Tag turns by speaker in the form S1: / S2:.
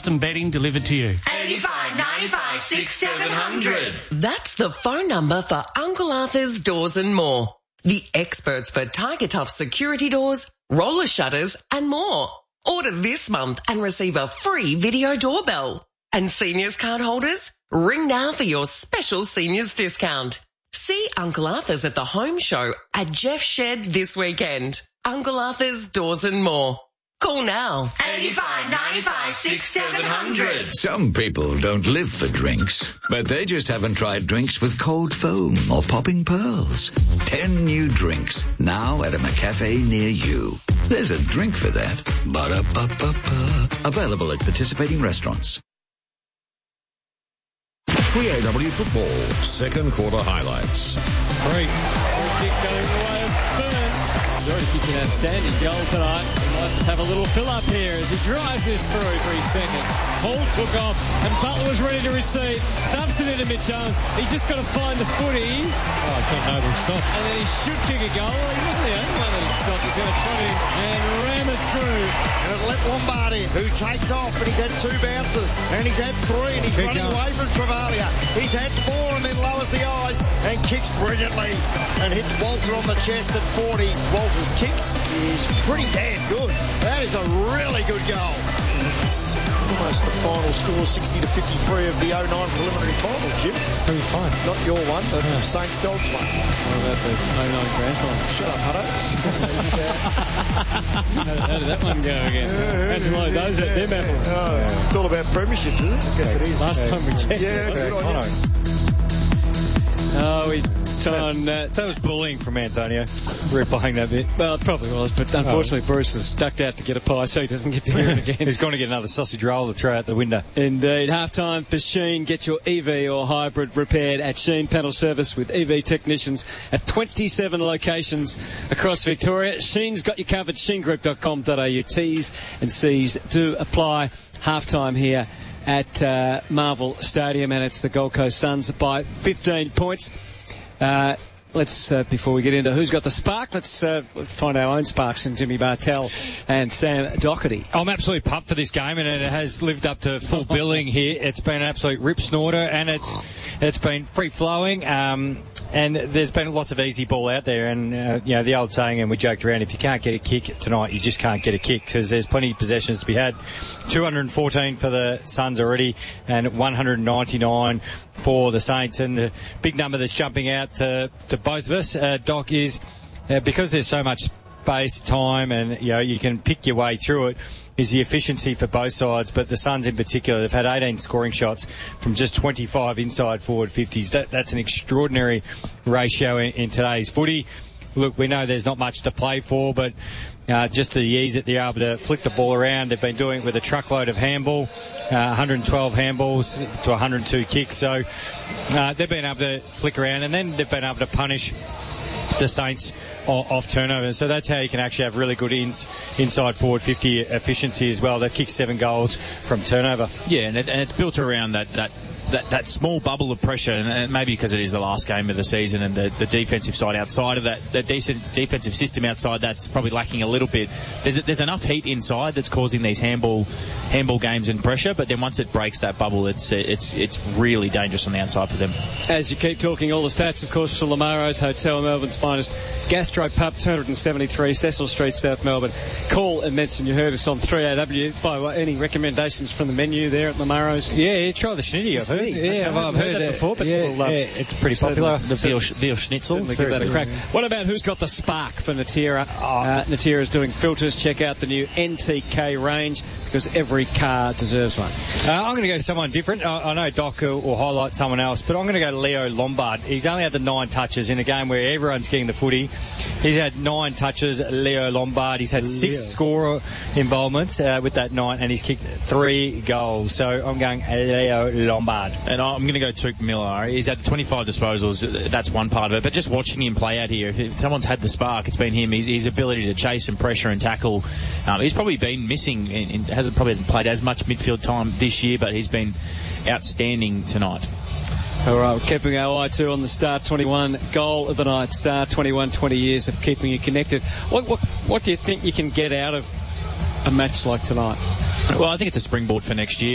S1: custom bedding delivered to you.
S2: 85 95 6700.
S3: That's the phone number for Uncle Arthur's Doors and More. The experts for Tiger Tough security doors, roller shutters and more. Order this month and receive a free video doorbell. And seniors card holders, ring now for your special seniors discount. See Uncle Arthur's at the home show at Jeff Shed this weekend. Uncle Arthur's Doors and More. Call now.
S2: 85 95 6700.
S4: Some people don't live for drinks, but they just haven't tried drinks with cold foam or popping pearls. 10 new drinks now at a McCafe near you. There's a drink for that. Ba-da-ba-ba-ba. Available at participating restaurants.
S5: 3AW Football, second quarter highlights.
S6: Free kick going the way of Burns. He's already kicked an outstanding goal tonight. He might have a little fill-up here as he drives this through for his second. Hall took off and Butler was ready to receive. Dumps it into Mitchell. He's just got to find the footy. Oh, I don't know where he stopped. And then he should kick a goal. Well, he wasn't the only one that he stopped. He's going to trot in and ram it through.
S7: And it'll let Lombard in, who takes off, and he's had 2 bounces. And he's had 3, and he's running away from Travaglia. He's had 4 and then lowers the eyes and kicks brilliantly and hits Walter on the chest at 40. Walter's kick is pretty damn good. That is a really good goal. It's almost the final score, 60-53 of the 09 preliminary final, Jim.
S6: Who's fine?
S7: Not your one, but Saints Dogs one.
S6: What about the 09 grand final?
S7: Shut up, Hutto.
S6: How did that one go again? That's one of those at them apples.
S7: It's all about premierships, isn't it? I guess it is.
S6: Last time we checked.
S7: Yeah, good on you.
S6: Oh, that was bullying from Antonio. Replaying that bit. Well, it probably was, but unfortunately Bruce has stuck out to get a pie so he doesn't get to hear it again.
S8: He's going to get another sausage roll to throw out the window.
S6: Indeed. Half-time for Sheen. Get your EV or hybrid repaired at Sheen Panel Service with EV technicians at 27 locations across Victoria. Sheen's got you covered. sheengroup.com.au. T's and C's do apply. Half-time here at Marvel Stadium, and it's the Gold Coast Suns by 15 points. Let's, before we get into who's got the spark, let's find our own sparks in Jimmy Bartell and Sam Doherty.
S8: I'm absolutely pumped for this game, and it has lived up to full billing here. It's been an absolute rip snorter, and it's been free-flowing, and there's been lots of easy ball out there, and, the old saying, and we joked around, if you can't get a kick tonight, you just can't get a kick, because there's plenty of possessions to be had. 214 for the Suns already, and 199 for the Saints, and the big number that's jumping out to both of us, Doc, is because there's so much space, time, and you can pick your way through it, is the efficiency for both sides. But the Suns in particular, they've had 18 scoring shots from just 25 inside forward 50s. That's an extraordinary ratio in today's footy. Look, we know there's not much to play for, but just the ease that they're able to flick the ball around. They've been doing it with a truckload of handball, 112 handballs to 102 kicks. So they've been able to flick around, and then they've been able to punish the Saints off turnovers. So that's how you can actually have really good inside forward 50 efficiency as well. They've kicked 7 goals from turnover.
S9: Yeah, and it's built around that small bubble of pressure, and maybe because it is the last game of the season, and the defensive side outside of that, the decent defensive system outside that's probably lacking a little bit. There's enough heat inside that's causing these handball games and pressure, but then once it breaks that bubble, it's really dangerous on the outside for them.
S6: As you keep talking, all the stats, of course, for Lamaro's Hotel, Melbourne's finest Gastro Pub, 273 Cecil Street, South Melbourne. Call and mention you heard us on 3AW. By any recommendations from the menu there at Lamaro's?
S8: Yeah, try the schnitty, I've heard. Yeah, I've heard that before, but it's pretty popular.
S9: The veal schnitzel.
S6: Give that a crack. What about who's got the spark for Natira? Natira's doing filters. Check out the new NTK range, because every car deserves one.
S8: I'm going to go someone different. I know Doc will highlight someone else, but I'm going to go Leo Lombard. He's only had the 9 touches in a game where everyone's getting the footy. He's had 9 touches, Leo Lombard. He's had 6 scorer involvements with that 9, and he's kicked 3 goals. So I'm going Leo Lombard.
S9: And I'm going to go Tuke Miller. He's had 25 disposals. That's one part of it. But just watching him play out here, if someone's had the spark, it's been him. His ability to chase and pressure and tackle. He's probably been missing and hasn't played as much midfield time this year, but he's been outstanding tonight.
S6: All right, we're keeping our eye too on the Star 21 goal of the night. Star 21, 20 years of keeping you connected. What do you think you can get out of a match like tonight?
S9: Well, I think it's a springboard for next year.